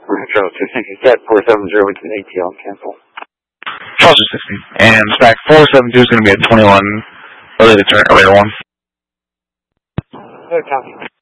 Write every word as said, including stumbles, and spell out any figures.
Retro two sixty, Cat four seven zero with an A T L, cancel. Foster sixty. And stack four seven two is going to be at twenty-one, early to turn, earlier one. Good copy.